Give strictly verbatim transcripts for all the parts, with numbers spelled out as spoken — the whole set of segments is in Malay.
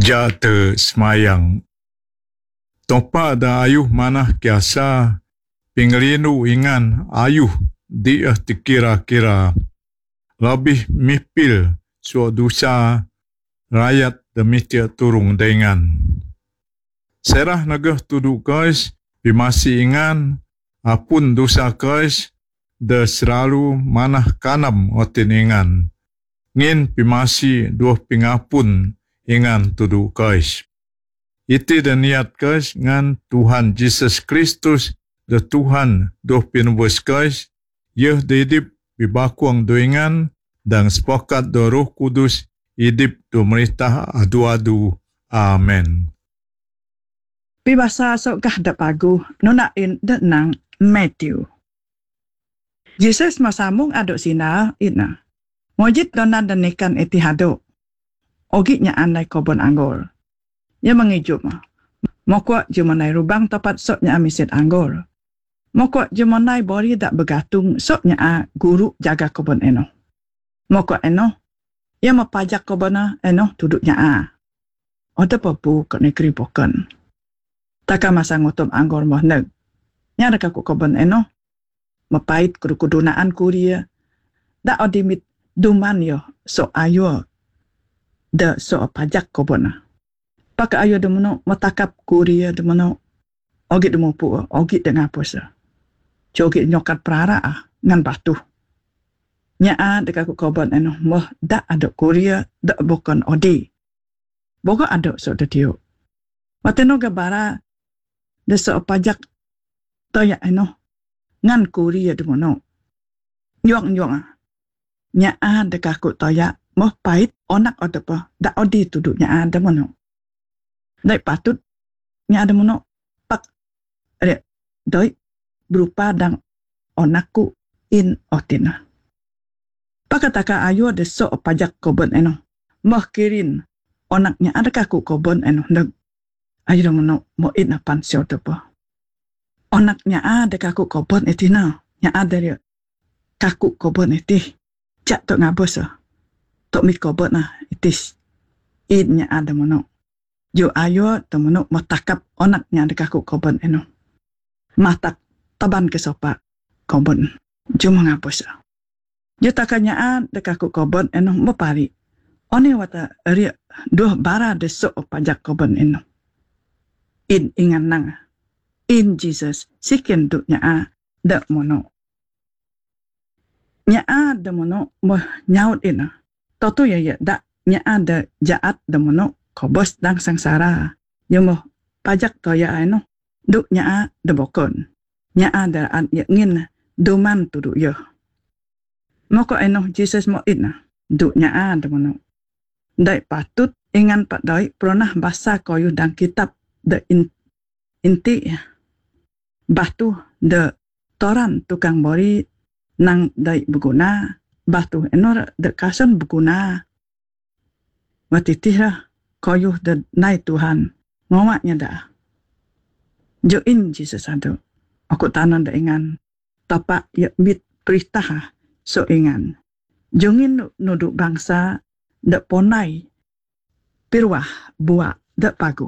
Jata semayang. Topa da ayuh manah kiasa, pinglinu ingan ayuh dia dikira-kira. Lebih mipil suo dosa rakyat demitia turung dengan. Serah nagah tudu guys, bimasi ingan, apun dosa guys, da selalu manah kanam otin ingan. Ngin bimasi dua pingapun ingan tudu guys. Iti dan niat guys ngan Tuhan Yesus Kristus da Tuhan doh pinubus guys, yeh didip bibakuang doingan dan sepakat do Roh Kudus idip do merintah adu-adu. Amen. Pibasa sok kah da pagu nunain da nang Matthew. Jesus masambung aduk sina ina. Mojit donan dan ikan eti haduk. Ogi nya andai kobon anggol. Ya mengijuk mah. Mokwa jumanai rubang tepat sok nya amisit anggol. Mokwa jumanai bori dak bergatung sok nya a guru jaga kobon eno. Mokwa eno ya mapajak kobona eno duduk nya a. Oda papu ke negeri boken. Taka masa ngutum anggol moh neg. Nya ada kaku kobon eno. Mapait kudunaan kuria. Dak odimit duman yo sok ayo da sok pajak kobona. Paka ayo demono matakap kuria demono ogi demopu ogi dengan puasa. Jogi nyokat prara ah ngan batu. Nya a dekat kobon eno moh dak ada kuria dak bukan odi. Boga ada sok da dio. Wateno gabara da sok pajak toya eno ngan kuria demono. Nyong-nyong ah. Nya a dekat ku toya moh pait onak odepa dak odi tuduk nya a demono. Dai patut nya demono pak re doi berupa dang onakku in otina. Pakataka ayo de so pajak kobon eno. Moh kirin onaknya ada kaku kobon eno ndag. Ayo demono mo in apan sio depa. Onaknya ada kaku kobon etina. Nya ada dia kaku kobon etih. Cak tok ngabos ah. Tok mit kobon ah itis. Idnya ada mono. Jo ayo temono matakap onaknya ada kaku kobon eno. Matak taban ke sopa kobon. Jo mengabos ah. Jo takanya ada kaku kobon eno mopari. Oni wata ria doh bara de so pajak kobon eno. In ingan nang. In Jesus siken duknya a dak mono. Nya a da mono moh nyaut ina. Toto ya ya dak nya ada jaat da mono kobos dang sangsara. Ya moh pajak toya eno duk nya a da bokon. Nya a da an ya ngin doman tu duk yo. Moko eno Jesus mo ina duk nya a da mono. Dai patut ingan pat doi pernah basa koyu dang kitab da in, inti batu da toran tukang bori nang dai berguna batu enor de kason berguna watitih koyuh de nai Tuhan ngawaknya dah join Jesus ado aku tanan da ingan tapak ya mit perintah so ingan jongin nuduk bangsa da ponai pirwah buat da pagu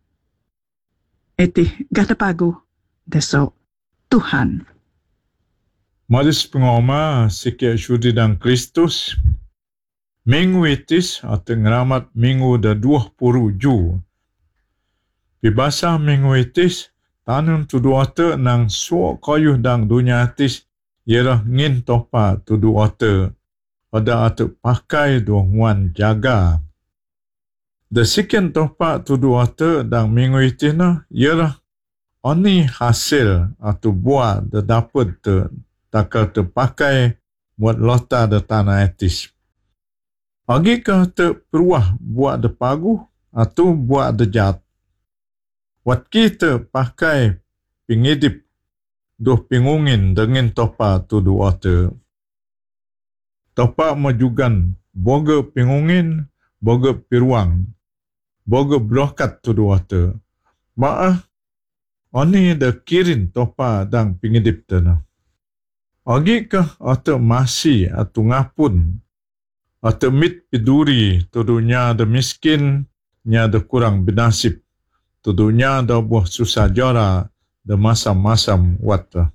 etih gata pagu deso Tuhan. Maris pengoma sikya syudi dan Kristus. Minggu itis atau ngeramat minggu da dua puluh ju. Bibasa minggu itis tanun tudu ate nang suo kayuh dang dunia itis ialah ngin topa tudu ate pada ate pakai dohuan jaga. Da sikian topa tudu ate dang minggu itis na ialah oni hasil atau buah da dapat te takal terpakai buat lota de tanah etis. Agikah terperuah buat de pagu atau buat de jat. Wat kita pakai pingidip doh pingungin dengan topa tudu ate. Topa majugan boga pingungin, boga piruang, boga blokat tudu ate. Maah, oni de kirin topa dang pingidip tanah. Agikah atau masih atau ngapun atau mit piduri tudunya de miskin nya da kurang binasib. Tudunya da buah susah jara da masam-masam wata.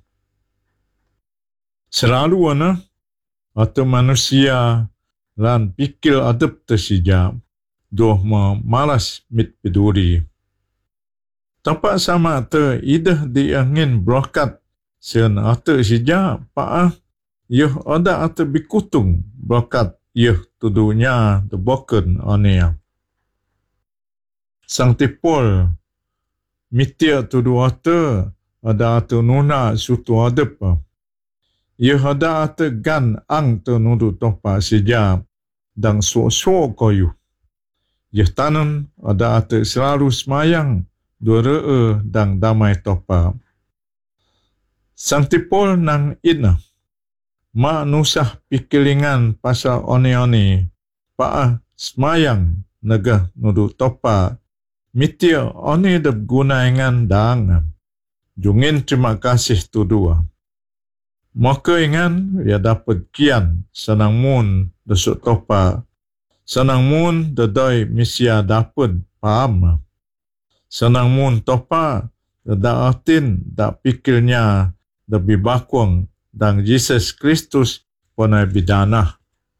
Selalu ana atau manusia lan pikir adab tersijab doh malas mit peduli. Tapak sama te idah diangin brokat sen ate sijab paah yuh ada ate bikutung brokat yuh tudunya deboken ania. Sang tipol mitia tudu ate ada ate nuna sutu adab. Ia ada ate gan ang tenudu topa sejam dan so-so koyu. Ia tanam ada ate selalu semayang dua re'e dan damai topa. Sang tipol nang ina. Ma nusah pikilingan pasal oni-oni. Paah semayang negah nudu topa. Mitia oni dap gunaingan dang. Jungin terima kasih tu dua. Maka ingan ia dapat kian senang mun desuk topa. Senang mun dedai misia dapat paham. Senang mun topa da atin da pikirnya lebih bakuang dan Yesus Kristus ponai bidana.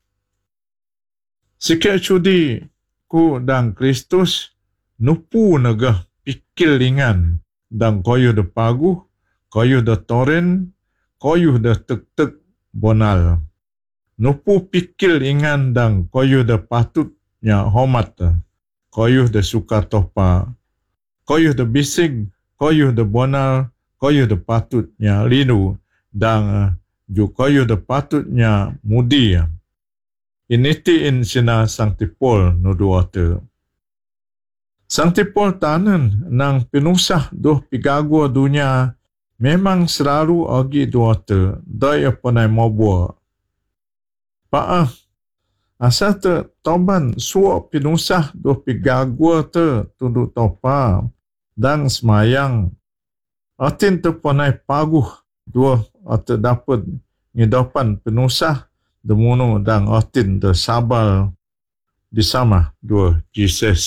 Sikit cudi ku dan Kristus nupu negah pikir lingan dan koyu de pagu, koyu de toren, koyu de tek-tek bonal. Nupu pikir ingan dan koyu de patutnya hormat, koyu de suka topa, koyu de bising, koyu de bonal, koyu de patutnya linu, dan ju koyu de patutnya mudi. Initiin sina sang tipol nuduate. Sang tipol tanan nang pinusah doh pigagua dunia memang selalu agi duate daya panai mobua. Paah, asa te toban suak pinusah doh pigagua te tudu topa dan semayang. Atin te panai paguh dua ate dapat ngidapan pinusah demunu dan atin te sabal disama dua Jesus.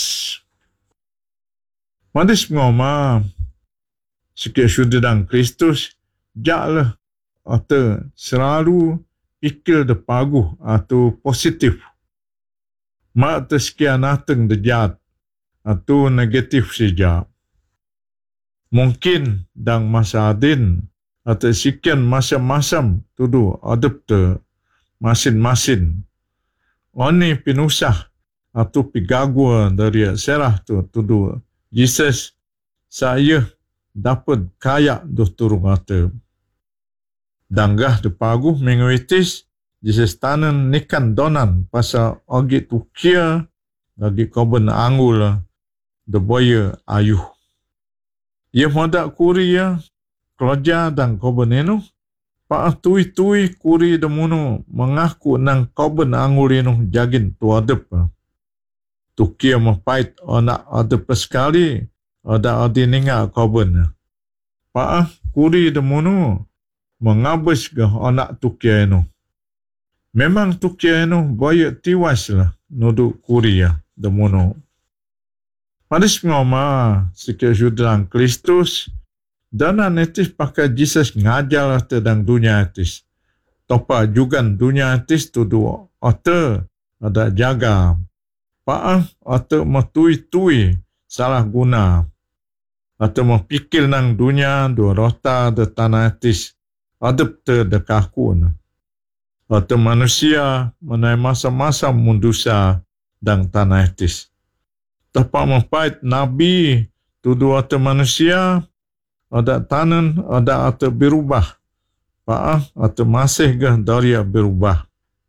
Madis ngoma sikit syuda dan Kristus jaklah atau selalu pikir de paguh atau positif. Mak tersekian ateng de jat atau negatif saja. Mungkin dan masa adin atau sekian masam-masam tudu adab te masin-masin. Oni pinusah atau pigagua dari serah tu tudu Jesus saya dapat kaya doh turung ate. Danggah de paguh menguitis Jesus tanan nikan donan pasal agi tukia lagi koben angul de boya ayuh. Ia modak kuri ya kerja dan koben enu pa tui-tui kuri de munu mengaku nang koben angul enu jagin tuadep. Tukia mapait anak ada sekali ada adi ninga koben. Pa kuri de munu mengabis ke anak tukia enu. Memang tukia enu banyak tiwas lah nudu kuri ya de munu. Padis ngoma sikit judang Kristus dan netis pakai Jesus ngajar tentang dunia etis. Topa juga dunia etis tudu ate ada jaga. Paah atau matui-tui salah guna atau mempikir nang dunia dua rota de tanah etis adab te de kakun atau manusia menai masa-masa mundusa dan tanah etis. Tapak mempait nabi tudu atau manusia ada tanan ada atau berubah. Paah atau masih gah dari berubah.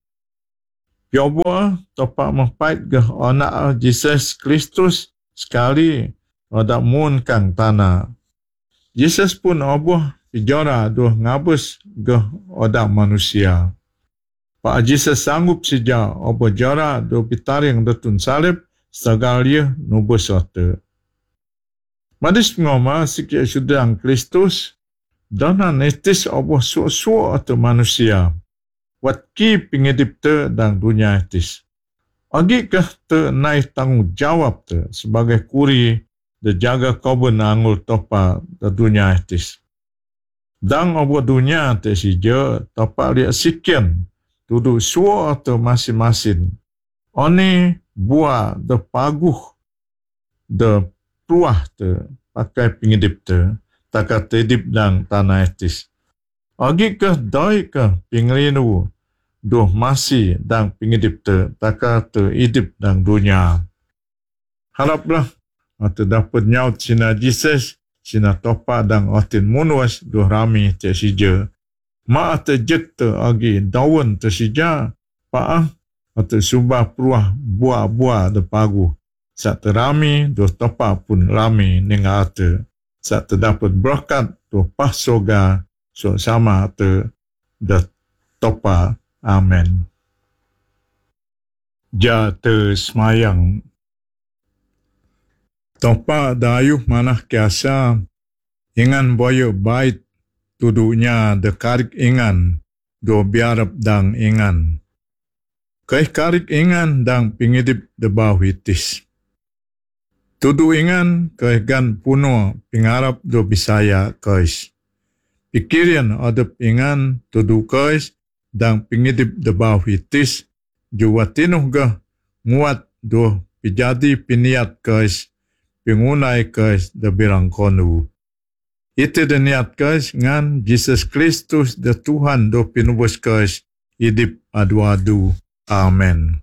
Yoba topak mempait ke anak Jesus Kristus sekali ada mun kang tanah. Jesus pun abuh pijara doh ngabus ke ada manusia. Pak Jesus sanggup saja abuh jara doh pitaring datun salib sagalia nubus ate. Madis ngoma sikit sudang Kristus dana netis abuh suak-suak atau manusia. Wat ki pengedip te dan dunia etis. Agikah te naik tanggungjawab te sebagai kuri de jaga koben angul topa da dunia etis. Dang obo dunia te si je topa liat sikian tudu suo te masing-masing. Oni buah de paguh de peluah te pakai pengidip te takat edip dang tanah etis. Agikah doi ke pingrinu doh masih dang pengidip te takat te idip dang dunia. Haraplah atau dapat nyaut sina Jesus sina topa dang otin munuas doh rami te sija. Ma ate jet te agi daun te sija paah atau subah peruah buah-buah de pagu. Saat terami doh topa pun rami ninga ate. Saat terdapat berkat doh pah soga so sama ate de topa. Amen. Ja te semayang. Topa dayuh manah kiasa ingan boyo bait tudunya de karik ingan do biarap dang ingan. Kai karik ingan dang pingidip de bawitis. Tudu ingan kai gan puno pingarap do bisaya kais. Pikirian adep ingan tudu kais dang pingidip de bawitis juwatinuh ga nguat do pijadi piniat kais pingunai kais de birang konu. Itu de niat kais ngan Jesus Kristus de Tuhan do pinubus kais idip adu-adu. Amen.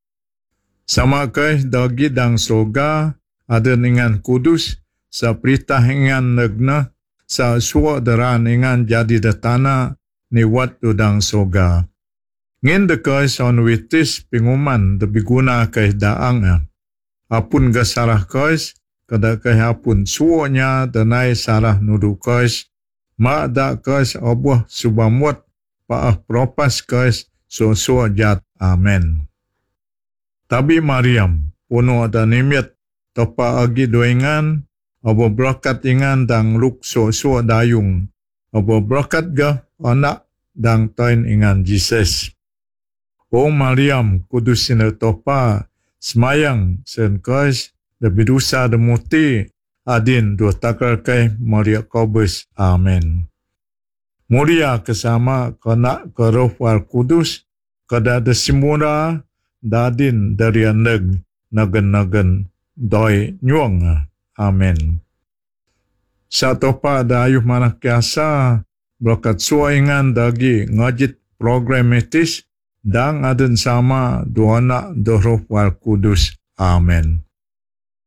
Sama kais dagi dang soga ada ningan kudus sa perintah ingan negna sa suwa deran ingan jadi de tanah ni wat do dang soga. Ngin de kais on witis pinguman de biguna kais daang apun ga sarah kais kada kais apun suonya denai sarah nudu kais ma da kais obuh subamut paah propas kais so so jat. Amen. Tabi Mariam puno ada nimit topa agi doingan obo berkat ingan dang luk so so dayung obo berkat ga anak dang tain ingan Jesus. O Mariam kudusina topa semayang sen kais de bidusa de muti adin do takar kai Maria Kobus. Amen. Mulia kesama kena ke roh wal kudus kada de simura dadin dari neg nagen-nagen doi nyuang. Amen. Sa topa dayuh manah kiasa berkat suaingan dagi ngajit program etis dang aden sama do anak do roh wal kudus. Amen.